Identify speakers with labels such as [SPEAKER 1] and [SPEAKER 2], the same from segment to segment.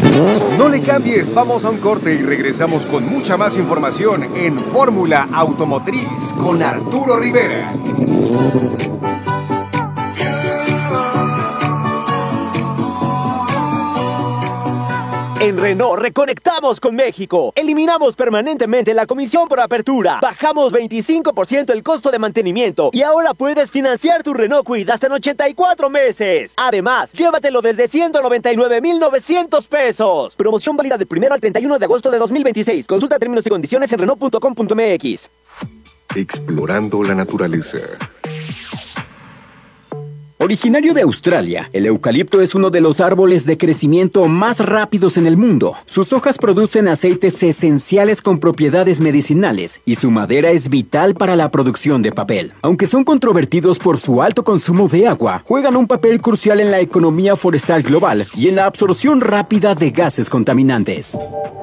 [SPEAKER 1] No le cambies, vamos a un corte y regresamos con mucha más información en Fórmula Automotriz con Arturo Rivera.
[SPEAKER 2] En Renault reconectamos con México. Eliminamos permanentemente la comisión por apertura. Bajamos 25% el costo de mantenimiento. Y ahora puedes financiar tu Renault Kwid hasta en 84 meses. Además, llévatelo desde 199,900 pesos. Promoción válida del 1 al 31 de agosto de 2026. Consulta términos y condiciones en Renault.com.mx.
[SPEAKER 1] Explorando la naturaleza.
[SPEAKER 3] Originario de Australia, el eucalipto es uno de los árboles de crecimiento más rápidos en el mundo. Sus hojas producen aceites esenciales con propiedades medicinales y su madera es vital para la producción de papel. Aunque son controvertidos por su alto consumo de agua, juegan un papel crucial en la economía forestal global y en la absorción rápida de gases contaminantes.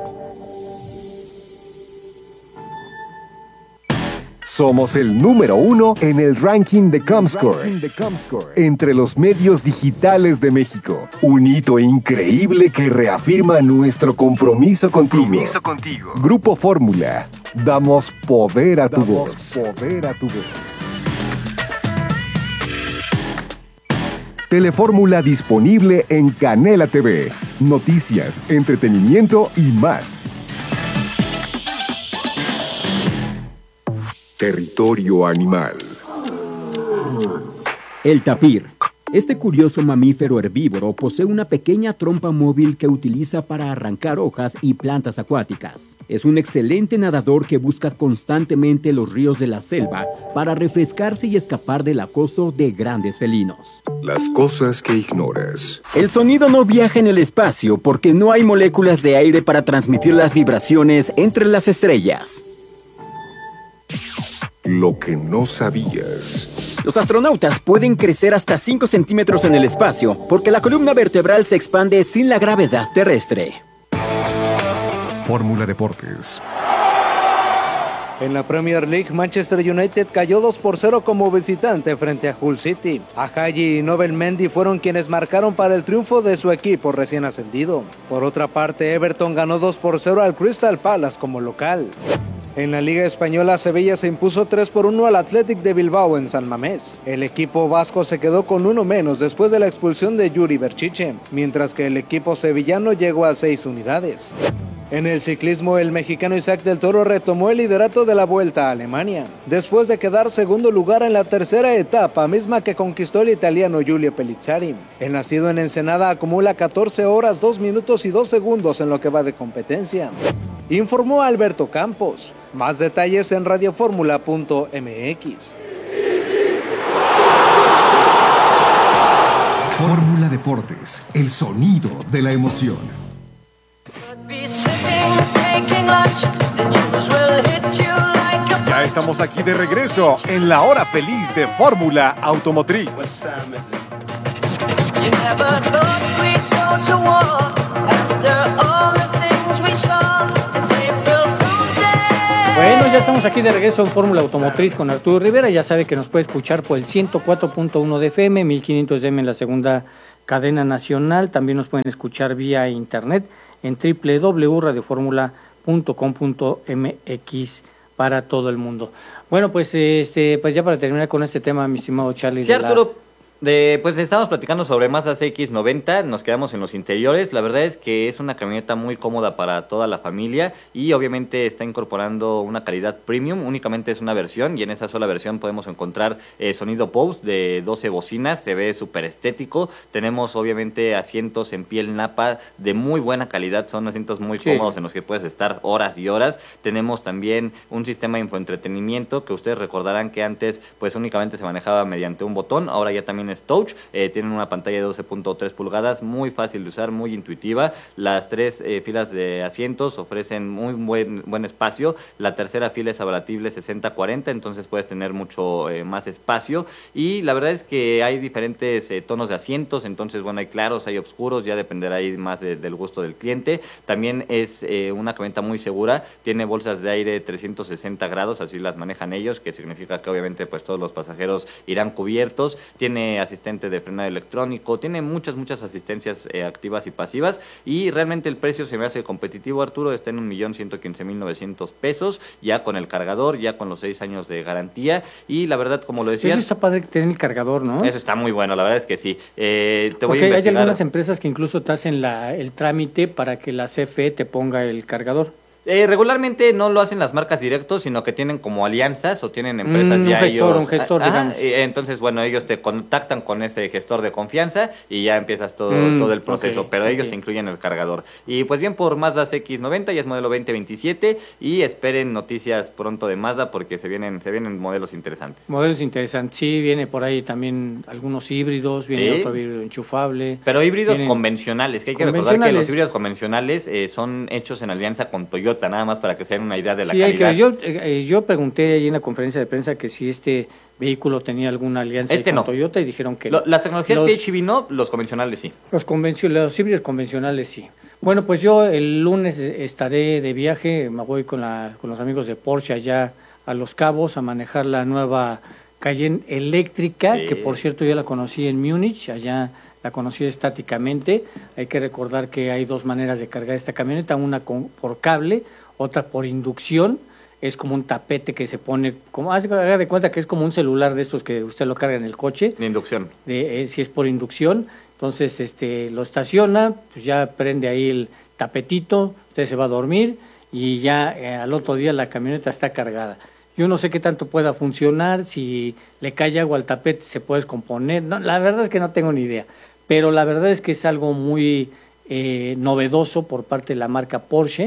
[SPEAKER 1] Somos el número 1 en el ranking de Comscore entre los medios digitales de México. Un hito increíble que reafirma nuestro compromiso contigo. Grupo Fórmula. Damos poder a tu voz. Telefórmula disponible en Canela TV. Noticias, entretenimiento y más. Territorio animal.
[SPEAKER 3] El tapir. Este curioso mamífero herbívoro posee una pequeña trompa móvil que utiliza para arrancar hojas y plantas acuáticas. Es un excelente nadador que busca constantemente los ríos de la selva para refrescarse y escapar del acoso de grandes felinos.
[SPEAKER 1] Las cosas que ignoras.
[SPEAKER 3] El sonido no viaja en el espacio porque no hay moléculas de aire para transmitir las vibraciones entre las estrellas.
[SPEAKER 1] Lo que no sabías.
[SPEAKER 3] Los astronautas pueden crecer hasta 5 centímetros en el espacio porque la columna vertebral se expande sin la gravedad terrestre.
[SPEAKER 1] Fórmula Deportes.
[SPEAKER 4] En la Premier League, Manchester United cayó 2-0 como visitante frente a Hull City. Ajayi y Nobel Mendy fueron quienes marcaron para el triunfo de su equipo recién ascendido. Por otra parte, Everton ganó 2-0 al Crystal Palace como local. En la Liga Española, Sevilla se impuso 3-1 al Athletic de Bilbao en San Mamés. El equipo vasco se quedó con uno menos después de la expulsión de Yuri Berchiche, mientras que el equipo sevillano llegó a 6 unidades. En el ciclismo, el mexicano Isaac del Toro retomó el liderato de la Vuelta a Alemania, después de quedar segundo lugar en la tercera etapa, misma que conquistó el italiano Giulio Pellizzari. El nacido en Ensenada acumula 14 horas, 2 minutos y 2 segundos en lo que va de competencia. Informó Alberto Campos. Más detalles en radioformula.mx.
[SPEAKER 1] Fórmula Deportes, el sonido de la emoción. Ya estamos aquí de regreso en la hora feliz de Fórmula Automotriz.
[SPEAKER 5] Bueno, ya estamos aquí de regreso en Fórmula Automotriz con Arturo Rivera. Ya sabe que nos puede escuchar por el 104.1 de FM, 1500 de M en la segunda cadena nacional. También nos pueden escuchar vía internet en www.radioformula.com.mx para todo el mundo. Bueno, pues pues ya para terminar con este tema, mi estimado Charlie.
[SPEAKER 6] Sí, Arturo, pues estábamos platicando sobre Mazda CX-90, nos quedamos en los interiores. La verdad es que es una camioneta muy cómoda para toda la familia y obviamente está incorporando una calidad premium. Únicamente es una versión y en esa sola versión podemos encontrar sonido Bose de 12 bocinas, se ve súper estético. Tenemos obviamente asientos en piel napa de muy buena calidad, son asientos muy cómodos en los que puedes estar horas y horas. Tenemos también un sistema de infoentretenimiento que ustedes recordarán que antes pues únicamente se manejaba mediante un botón, ahora ya también touch, tienen una pantalla de 12.3 pulgadas, muy fácil de usar, muy intuitiva. Las 3 filas de asientos ofrecen muy buen espacio. La tercera fila es abatible 60-40, entonces puedes tener mucho más espacio. Y la verdad es que hay diferentes tonos de asientos, entonces bueno, hay claros, hay oscuros, ya dependerá ahí más del gusto del cliente. También es una camioneta muy segura, tiene bolsas de aire 360 grados, así las manejan ellos, que significa que obviamente pues todos los pasajeros irán cubiertos. Tiene asistente de frenado electrónico, tiene muchas asistencias activas y pasivas, y realmente el precio se me hace competitivo, Arturo, está en 1,115,900 pesos, ya con el cargador, ya con los 6 años de garantía, y la verdad, como lo decías...
[SPEAKER 5] Eso está padre que tiene el cargador, ¿no?
[SPEAKER 6] Eso está muy bueno, la verdad es que sí. Te voy
[SPEAKER 5] Porque
[SPEAKER 6] a investigar.
[SPEAKER 5] hay algunas empresas que incluso te hacen el trámite para que la CFE te ponga el cargador.
[SPEAKER 6] Regularmente no lo hacen las marcas directos, sino que tienen como alianzas o tienen empresas ya
[SPEAKER 5] un gestor, digamos.
[SPEAKER 6] Entonces, bueno, ellos te contactan con ese gestor de confianza y ya empiezas todo el proceso, pero ellos te incluyen el cargador. Y pues bien, por Mazda CX-90, ya es modelo 2027, y esperen noticias pronto de Mazda porque se vienen modelos interesantes.
[SPEAKER 5] Modelos interesantes, sí, viene por ahí también algunos híbridos, viene otro híbrido enchufable.
[SPEAKER 6] Pero híbridos convencionales, que hay que recordar que los híbridos convencionales son hechos en alianza con Toyota, nada más para que se den una idea de la calidad.
[SPEAKER 5] Yo pregunté ahí en la conferencia de prensa que si este vehículo tenía alguna alianza con Toyota y dijeron que no.
[SPEAKER 6] Las tecnologías PHEV no, los convencionales sí.
[SPEAKER 5] Los híbridos convencionales sí. Bueno, pues yo el lunes estaré de viaje, me voy con los amigos de Porsche allá a Los Cabos a manejar la nueva Cayenne eléctrica, que por cierto ya la conocí en Múnich, allá la conocí estáticamente. Hay que recordar que hay dos maneras de cargar esta camioneta, una por cable, otra por inducción. Es como un tapete que se pone, haga de cuenta que es como un celular de estos que usted lo carga en el coche.
[SPEAKER 6] De inducción.
[SPEAKER 5] Si es por inducción, entonces lo estaciona, pues ya prende ahí el tapetito, usted se va a dormir y ya al otro día la camioneta está cargada. Yo no sé qué tanto pueda funcionar, si le cae agua al tapete se puede descomponer, no, la verdad es que no tengo ni idea. Pero la verdad es que es algo muy novedoso por parte de la marca Porsche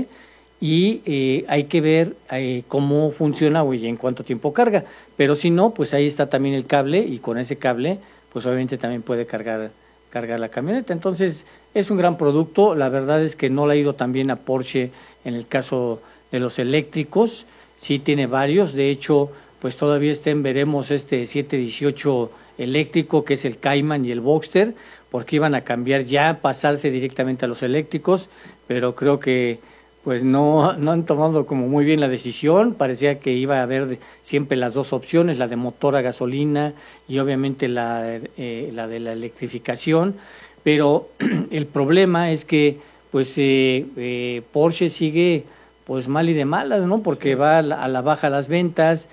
[SPEAKER 5] y hay que ver cómo funciona y en cuánto tiempo carga. Pero si no, pues ahí está también el cable y con ese cable pues obviamente también puede cargar la camioneta. Entonces es un gran producto, la verdad es que no le ha ido tan bien a Porsche en el caso de los eléctricos, sí tiene varios, de hecho pues todavía veremos este 718 eléctrico que es el Cayman y el Boxster, porque iban a cambiar ya, pasarse directamente a los eléctricos, pero creo que pues no han tomado como muy bien la decisión. Parecía que iba a haber siempre las dos opciones, la de motor a gasolina y obviamente la de la electrificación, pero el problema es que pues Porsche sigue pues mal y de malas, ¿no? Porque va a la baja las ventas,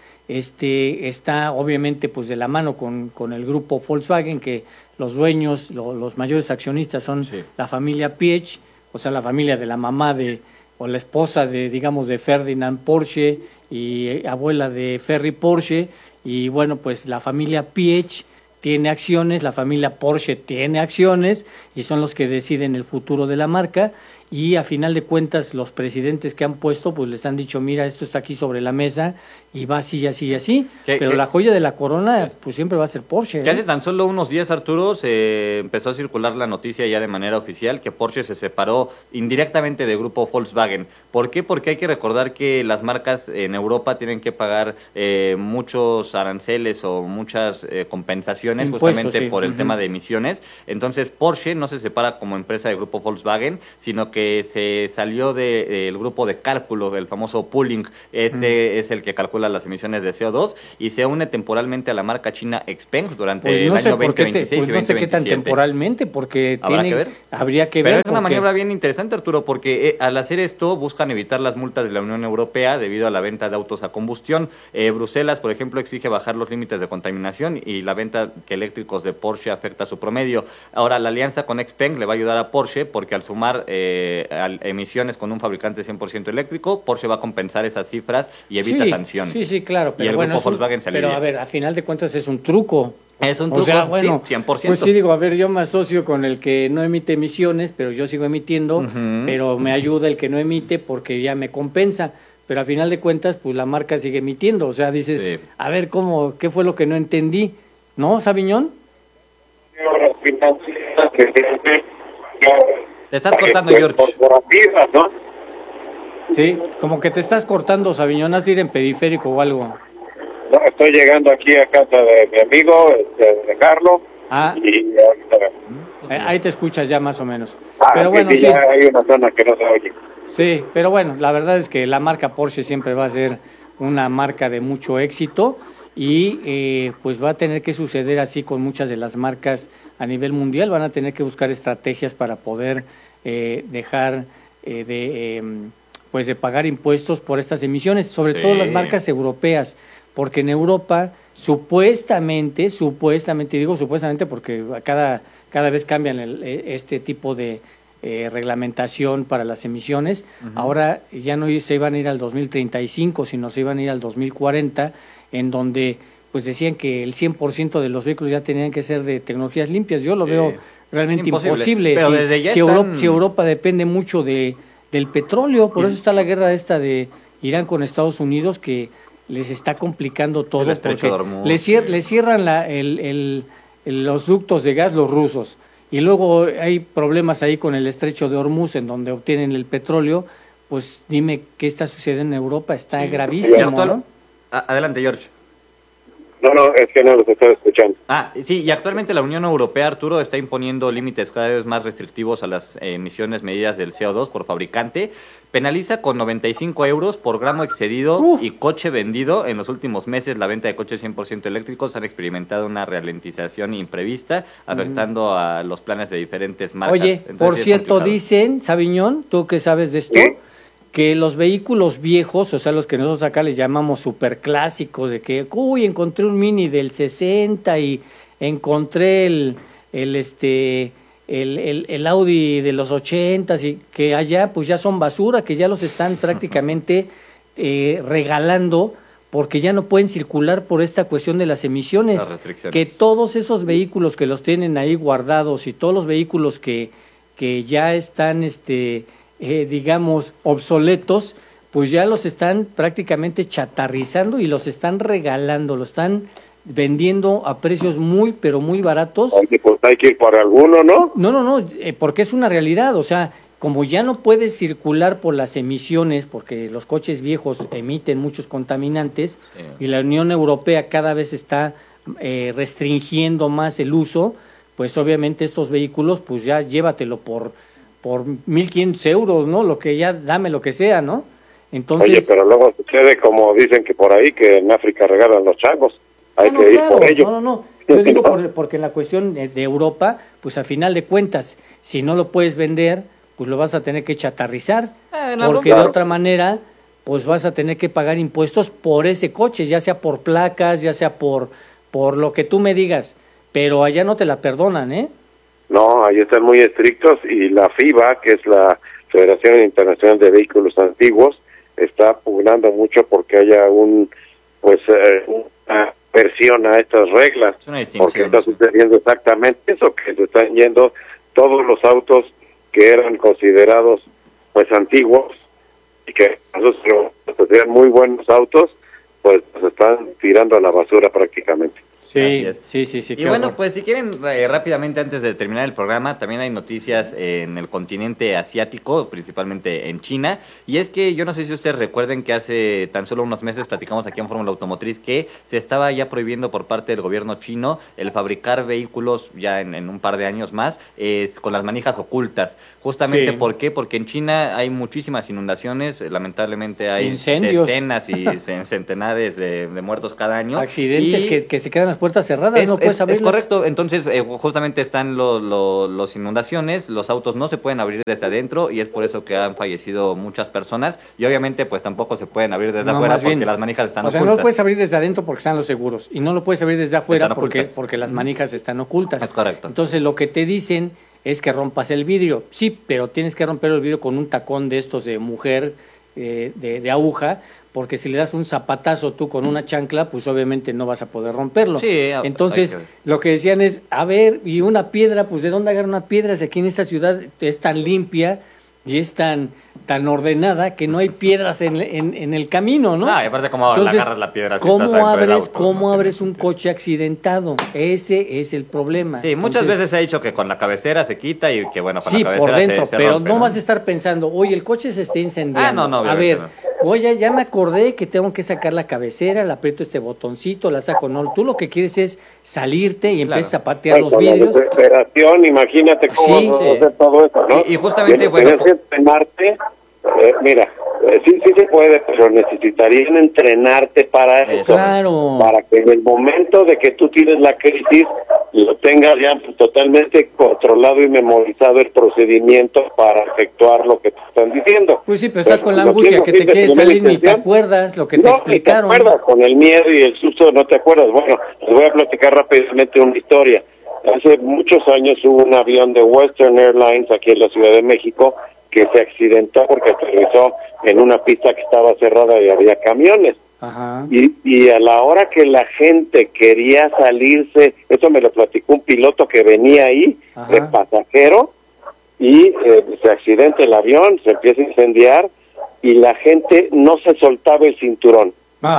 [SPEAKER 5] está obviamente pues de la mano con el grupo Volkswagen, que los dueños, los mayores accionistas son la familia Piëch, o sea, la familia de la mamá o la esposa de Ferdinand Porsche y abuela de Ferry Porsche, y bueno, pues la familia Piëch tiene acciones, la familia Porsche tiene acciones, y son los que deciden el futuro de la marca, y a final de cuentas los presidentes que han puesto pues les han dicho, mira, esto está aquí sobre la mesa y va así, así, así, pero la joya de la corona pues siempre va a ser Porsche.
[SPEAKER 6] Que hace tan solo unos días, Arturo, se empezó a circular la noticia ya de manera oficial que Porsche se separó indirectamente del grupo Volkswagen. ¿Por qué? Porque hay que recordar que las marcas en Europa tienen que pagar muchos aranceles o muchas compensaciones justamente por el tema de emisiones. Entonces Porsche no se separa como empresa del grupo Volkswagen, sino que se salió del grupo de cálculo, del famoso pooling. Es el que calcula las emisiones de CO2 y se une temporalmente a la marca china Xpeng durante el año 2026 y 2027.
[SPEAKER 5] No sé qué tan temporalmente, porque habría que ver.
[SPEAKER 6] Pero es una maniobra bien interesante, Arturo, porque al hacer esto buscan evitar las multas de la Unión Europea debido a la venta de autos a combustión. Bruselas, por ejemplo, exige bajar los límites de contaminación y la venta que eléctricos de Porsche afecta su promedio. Ahora, la alianza con Xpeng le va a ayudar a Porsche porque al sumar emisiones con un fabricante 100% eléctrico, Porsche va a compensar esas cifras y evita sanciones.
[SPEAKER 5] Sí, claro, pero
[SPEAKER 6] y el
[SPEAKER 5] bueno,
[SPEAKER 6] grupo Volkswagen se alivia.
[SPEAKER 5] Pero a ver, a final de cuentas es un truco.
[SPEAKER 6] Es un truco,
[SPEAKER 5] bueno,
[SPEAKER 6] sí, 100%.
[SPEAKER 5] Pues sí, digo, a ver, yo me asocio con el que no emite emisiones, pero yo sigo emitiendo, pero me ayuda el que no emite porque ya me compensa. Pero a final de cuentas, pues la marca sigue emitiendo. O sea, dices, a ver, ¿qué fue lo que no entendí? ¿No, Sabiñón?
[SPEAKER 6] Te estás cortando, George.
[SPEAKER 7] ¿No?
[SPEAKER 5] Sí, como que te estás cortando, Sabiñón, has de ir en periférico o algo.
[SPEAKER 7] No, estoy llegando aquí a casa de mi amigo, de Carlos. Y
[SPEAKER 5] ahí te escuchas ya más o menos.
[SPEAKER 7] Pero bueno, sí. Ya hay una zona que no se oye.
[SPEAKER 5] Sí, pero bueno, la verdad es que la marca Porsche siempre va a ser una marca de mucho éxito y pues va a tener que suceder así con muchas de las marcas a nivel mundial. Van a tener que buscar estrategias para poder dejar de pagar impuestos por estas emisiones, sobre todo las marcas europeas, porque en Europa supuestamente, digo supuestamente porque cada vez cambian este tipo de reglamentación para las emisiones. Ahora ya no se iban a ir al 2035, sino se iban a ir al 2040, en donde pues decían que el 100% de los vehículos ya tenían que ser de tecnologías limpias. Yo lo veo realmente imposible.
[SPEAKER 6] Pero
[SPEAKER 5] si Europa depende mucho del petróleo, por eso está la guerra esta de Irán con Estados Unidos, que les está complicando todo, porque le cierran los ductos de gas los rusos, y luego hay problemas ahí con el estrecho de Hormuz, en donde obtienen el petróleo. Pues dime qué está sucediendo en Europa, está gravísimo, ¿no?
[SPEAKER 6] Adelante, George.
[SPEAKER 7] No, es que no los estoy escuchando.
[SPEAKER 6] Sí, y actualmente la Unión Europea, Arturo, está imponiendo límites cada vez más restrictivos a las emisiones medidas del CO2 por fabricante. Penaliza con 95 euros por gramo excedido y coche vendido. En los últimos meses, la venta de coches 100% eléctricos han experimentado una ralentización imprevista, afectando a los planes de diferentes marcas.
[SPEAKER 5] Oye, entonces, por cierto, dicen, Sabiñón, tú que sabes de esto, que los vehículos viejos, o sea, los que nosotros acá les llamamos superclásicos, de que, encontré un Mini del 60 y encontré el Audi de los 80, y que allá pues ya son basura, que ya los están prácticamente regalando, porque ya no pueden circular por esta cuestión de las emisiones.
[SPEAKER 6] Las restricciones.
[SPEAKER 5] Que todos esos vehículos que los tienen ahí guardados, y todos los vehículos que ya están digamos, obsoletos, pues ya los están prácticamente chatarrizando y los están regalando, los están vendiendo a precios pero muy baratos.
[SPEAKER 7] Oye, pues hay que ir por alguno, ¿no?
[SPEAKER 5] No, porque es una realidad. O sea, como ya no puedes circular por las emisiones, porque los coches viejos emiten muchos contaminantes, y la Unión Europea cada vez está restringiendo más el uso, pues obviamente estos vehículos, pues ya llévatelo por 1.500 euros, ¿no? Lo que ya, dame lo que sea, ¿no? Entonces... Oye,
[SPEAKER 7] pero luego sucede como dicen que por ahí, que en África regalan los changos. Hay que ir por ello.
[SPEAKER 5] No. Yo digo porque en la cuestión de Europa, pues a final de cuentas, si no lo puedes vender, pues lo vas a tener que chatarrizar, porque de otra manera, pues vas a tener que pagar impuestos por ese coche, ya sea por placas, ya sea por lo que tú me digas, pero allá no te la perdonan, ¿eh?
[SPEAKER 7] No, ahí están muy estrictos, y la FIBA, que es la Federación Internacional de Vehículos Antiguos, está pugnando mucho porque haya una versión a estas reglas, porque está sucediendo exactamente eso, que se están yendo todos los autos que eran considerados pues antiguos y que serían muy buenos autos, pues se están tirando a la basura prácticamente.
[SPEAKER 5] Sí.
[SPEAKER 6] Y bueno, pues si quieren, rápidamente antes de terminar el programa, también hay noticias en el continente asiático, principalmente en China, y es que yo no sé si ustedes recuerden que hace tan solo unos meses platicamos aquí en Fórmula Automotriz que se estaba ya prohibiendo por parte del gobierno chino el fabricar vehículos ya en un par de años más con las manijas ocultas. Justamente, ¿por qué? Porque en China hay muchísimas inundaciones, lamentablemente hay
[SPEAKER 5] incendios,
[SPEAKER 6] decenas y centenares de muertos cada año.
[SPEAKER 5] Accidentes que se quedan las puertas cerradas, no puedes abrirlas.
[SPEAKER 6] Es correcto, entonces justamente están los inundaciones, los autos no se pueden abrir desde adentro, y es por eso que han fallecido muchas personas, y obviamente pues tampoco se pueden abrir desde afuera porque las manijas están ocultas.
[SPEAKER 5] O sea, no lo puedes abrir desde adentro porque están los seguros, y no lo puedes abrir desde afuera porque las manijas están ocultas.
[SPEAKER 6] Es correcto.
[SPEAKER 5] Entonces lo que te dicen es que rompas el vidrio, sí, pero tienes que romper el vidrio con un tacón de estos de mujer, de aguja, porque si le das un zapatazo tú con una chancla, pues obviamente no vas a poder romperlo.
[SPEAKER 6] Sí,
[SPEAKER 5] entonces, lo que decían es, a ver, y una piedra, pues ¿de dónde agarrar una piedra? Si aquí en esta ciudad es tan limpia y es tan ordenada que no hay piedras en el camino, ¿no?
[SPEAKER 6] Y aparte, ¿cómo agarras la piedra?
[SPEAKER 5] ¿Cómo abres un coche accidentado? Ese es el problema.
[SPEAKER 6] Sí, muchas veces se ha dicho que con la cabecera se quita y que bueno, con la cabecera
[SPEAKER 5] por dentro,
[SPEAKER 6] se
[SPEAKER 5] pero
[SPEAKER 6] rompe,
[SPEAKER 5] no vas a estar pensando, oye, el coche se está incendiando.
[SPEAKER 6] No,
[SPEAKER 5] a ver, oye, ya me acordé que tengo que sacar la cabecera, le aprieto este botoncito, la saco. No, tú lo que quieres es salirte y empiezas a patear los vidrios.
[SPEAKER 7] La desesperación, imagínate cómo hacer todo eso, ¿no?
[SPEAKER 6] Y justamente,
[SPEAKER 7] entrenarte, mira, Sí se puede, pero necesitarían entrenarte para eso.
[SPEAKER 5] Claro.
[SPEAKER 7] Para que en el momento de que tú tienes la crisis, lo tengas ya totalmente controlado y memorizado el procedimiento para efectuar lo que te están diciendo.
[SPEAKER 5] Pues sí, pero estás con la angustia que te quieres salir, ni te acuerdas lo que te explicaron.
[SPEAKER 7] No te acuerdas, con el miedo y el susto no te acuerdas. Bueno, les voy a platicar rápidamente una historia. Hace muchos años hubo un avión de Western Airlines aquí en la Ciudad de México que se accidentó porque aterrizó en una pista que estaba cerrada y había camiones.
[SPEAKER 5] Ajá.
[SPEAKER 7] Y a la hora que la gente quería salirse, eso me lo platicó un piloto que venía ahí, de pasajero, y se accidenta el avión, se empieza a incendiar, y la gente no se soltaba el cinturón.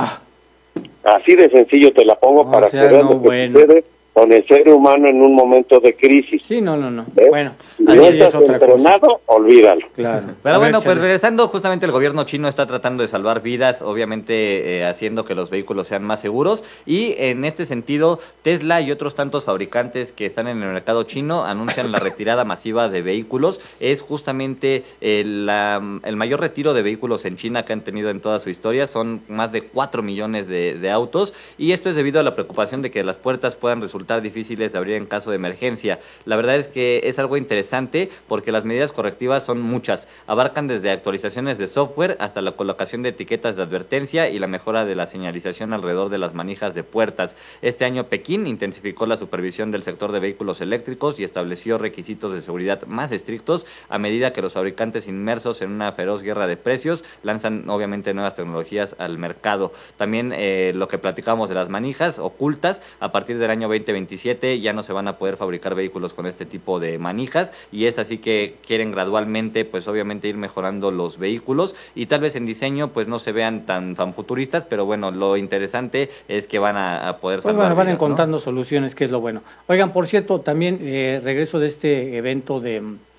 [SPEAKER 7] Así de sencillo te la pongo para que veas lo que sucede con el ser humano en un momento de crisis.
[SPEAKER 5] Sí, no. Bueno,
[SPEAKER 7] si no estás entrenado, olvídalo.
[SPEAKER 5] Claro.
[SPEAKER 6] Pero bueno, pues regresando, justamente el gobierno chino está tratando de salvar vidas, obviamente haciendo que los vehículos sean más seguros, y en este sentido, Tesla y otros tantos fabricantes que están en el mercado chino anuncian la retirada masiva de vehículos. Es justamente el mayor retiro de vehículos en China que han tenido en toda su historia, son más de 4 millones de autos, y esto es debido a la preocupación de que las puertas puedan resultar difíciles de abrir en caso de emergencia. La verdad es que es algo interesante porque las medidas correctivas son muchas. Abarcan desde actualizaciones de software hasta la colocación de etiquetas de advertencia y la mejora de la señalización alrededor de las manijas de puertas. Este año Pekín intensificó la supervisión del sector de vehículos eléctricos y estableció requisitos de seguridad más estrictos a medida que los fabricantes inmersos en una feroz guerra de precios lanzan obviamente nuevas tecnologías al mercado. También lo que platicamos de las manijas ocultas, a partir del año 2027 ya no se van a poder fabricar vehículos con este tipo de manijas, y es así que quieren gradualmente pues obviamente ir mejorando los vehículos, y tal vez en diseño pues no se vean tan futuristas, pero bueno, lo interesante es que van a poder salvar
[SPEAKER 5] van
[SPEAKER 6] vidas,
[SPEAKER 5] encontrando soluciones, que es lo bueno. Oigan, por cierto, también regreso de este evento de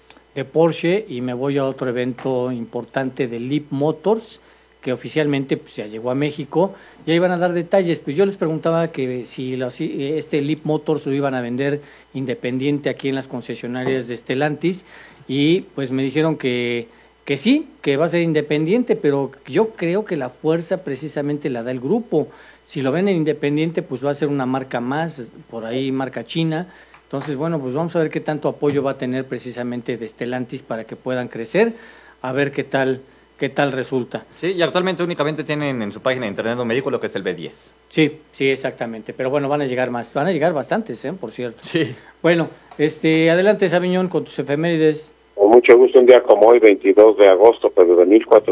[SPEAKER 5] Porsche y me voy a otro evento importante de Leap Motors, que oficialmente pues, ya llegó a México, y ahí van a dar detalles. Pues yo les preguntaba que si este Leap Motors lo iban a vender independiente aquí en las concesionarias de Stellantis, y pues me dijeron que sí, que va a ser independiente, pero yo creo que la fuerza precisamente la da el grupo. Si lo venden independiente, pues va a ser una marca más, por ahí marca china. Entonces, bueno, pues vamos a ver qué tanto apoyo va a tener precisamente de Stellantis para que puedan crecer, a ver qué tal resulta.
[SPEAKER 6] Sí, y actualmente únicamente tienen en su página de internet un vehículo que es el B10.
[SPEAKER 5] Sí, exactamente, pero bueno, van a llegar bastantes, por cierto.
[SPEAKER 6] Sí.
[SPEAKER 5] Bueno, adelante, Sabiñón, con tus efemérides.
[SPEAKER 7] Con mucho gusto, un día como hoy, 22 de agosto, pero de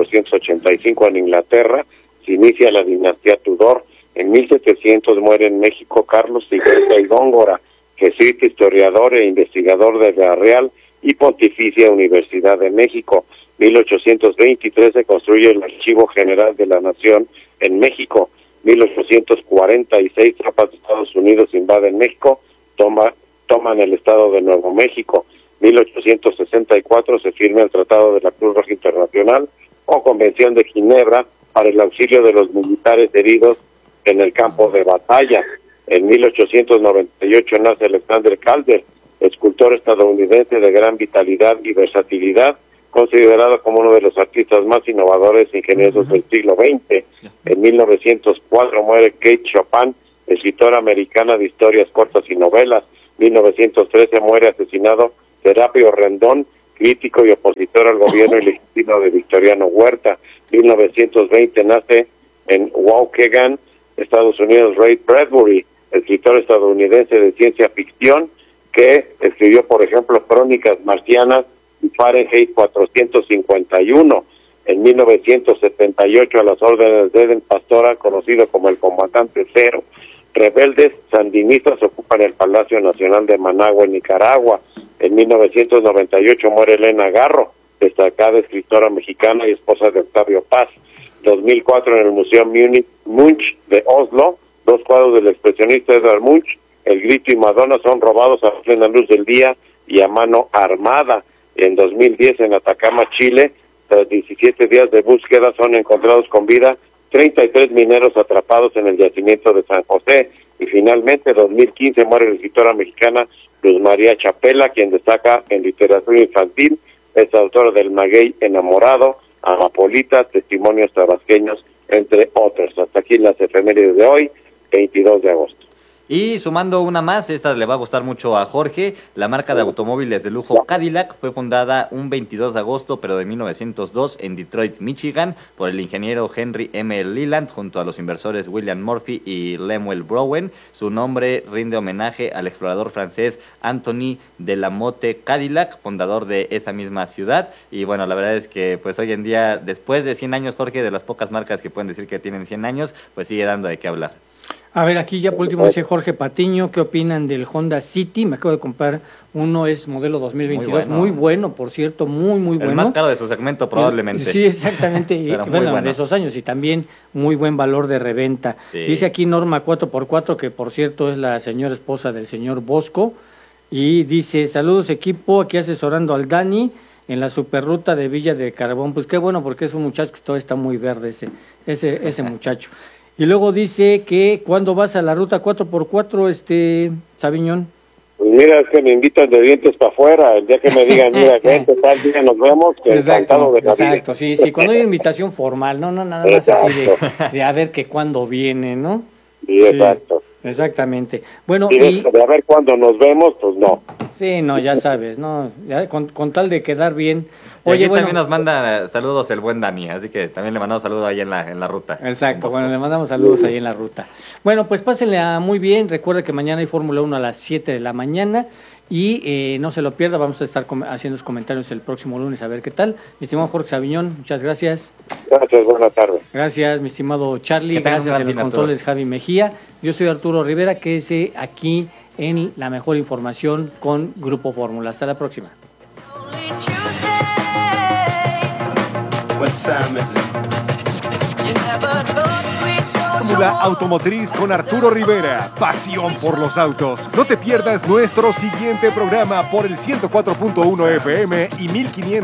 [SPEAKER 7] 1485 en Inglaterra, se inicia la dinastía Tudor. En 1700 muere en México Carlos Sigüenza y Góngora, jesuita, historiador e investigador de la Real y Pontificia Universidad de México. 1823 se construye el Archivo General de la Nación en México. 1846 tropas de Estados Unidos invaden México, toman el estado de Nuevo México. 1864 se firma el Tratado de la Cruz Roja Internacional o Convención de Ginebra para el auxilio de los militares heridos en el campo de batalla. En 1898 nace Alexander Calder, escultor estadounidense de gran vitalidad y versatilidad, considerado como uno de los artistas más innovadores e ingeniosos del siglo XX. En 1904 muere Kate Chopin, escritora americana de historias cortas y novelas. 1913 muere asesinado Serapio Rendón, crítico y opositor al gobierno ilegítimo de Victoriano Huerta. 1920 nace en Waukegan, Estados Unidos, Ray Bradbury, escritor estadounidense de ciencia ficción, que escribió, por ejemplo, Crónicas Marcianas y Fahrenheit 451. En 1978, a las órdenes de Eden Pastora, conocido como el Comandante Cero, rebeldes sandinistas ocupan el Palacio Nacional de Managua, en Nicaragua. En 1998 muere Elena Garro, destacada escritora mexicana y esposa de Octavio Paz. 2004, en el Museo Munch de Oslo, 2 cuadros del expresionista Edvard Munch, El Grito y Madonna, son robados a plena luz del día y a mano armada. En 2010, en Atacama, Chile, tras 17 días de búsqueda, son encontrados con vida 33 mineros atrapados en el yacimiento de San José. Y finalmente, en 2015, muere la escritora mexicana Luz María Chapela, quien destaca en literatura infantil, es autora del Maguey Enamorado, amapolitas, testimonios tabasqueños, entre otros. Hasta aquí las efemérides de hoy, 22 de agosto.
[SPEAKER 6] Y sumando una más, esta le va a gustar mucho a Jorge, la marca de automóviles de lujo Cadillac fue fundada un 22 de agosto, pero de 1902 en Detroit, Michigan, por el ingeniero Henry M. Leland junto a los inversores William Murphy y Lemuel Browen. Su nombre rinde homenaje al explorador francés Anthony de la Motte Cadillac, fundador de esa misma ciudad. Y bueno, la verdad es que pues hoy en día, después de 100 años, Jorge, de las pocas marcas que pueden decir que tienen 100 años, pues sigue dando de qué hablar.
[SPEAKER 5] A ver, aquí ya por último dice Jorge Patiño, ¿qué opinan del Honda City? Me acabo de comprar uno, es modelo 2022, muy bueno, por cierto, muy bueno.
[SPEAKER 6] El más caro de su segmento probablemente.
[SPEAKER 5] Sí, exactamente, y, bueno, de esos años, y también muy buen valor de reventa. Sí. Dice aquí Norma 4x4, que por cierto es la señora esposa del señor Bosco, y dice, saludos equipo, aquí asesorando al Dani en la superruta de Villa de Carbón. Pues qué bueno, porque es un muchacho que todavía está muy verde ese muchacho. Y luego dice que cuando vas a la ruta 4x4, Sabiñón.
[SPEAKER 7] Pues mira, es que me invitan de dientes para afuera, el día que me digan, mira, gente, tal día nos vemos, que encantado de la vida.
[SPEAKER 5] Exacto, sí, cuando hay invitación formal, no nada más así de a ver que cuándo viene, ¿no?
[SPEAKER 7] Sí, exacto.
[SPEAKER 5] Exactamente. Bueno,
[SPEAKER 7] y de a ver cuándo nos vemos, pues no.
[SPEAKER 5] Sí, no, ya sabes, no, ya con tal de quedar bien.
[SPEAKER 6] Oye, bueno, también nos manda saludos el buen Dani, así que también le mandamos saludos ahí en la ruta.
[SPEAKER 5] Exacto, bueno, le mandamos saludos ahí en la ruta. Bueno, pues pásenle muy bien, recuerde que mañana hay Fórmula 1 a las 7 de la mañana y no se lo pierda, vamos a estar haciendo los comentarios el próximo lunes a ver qué tal. Mi estimado Jorge Sabiñón, muchas gracias.
[SPEAKER 7] Gracias, buenas tardes.
[SPEAKER 5] Gracias, mi estimado Charlie, gracias a los controles Javi Mejía. Yo soy Arturo Rivera, quédese aquí en la mejor información con Grupo Fórmula. Hasta la próxima.
[SPEAKER 1] Fórmula Automotriz con Arturo Rivera. Pasión por los autos. No te pierdas nuestro siguiente programa por el 104.1 FM y 1500.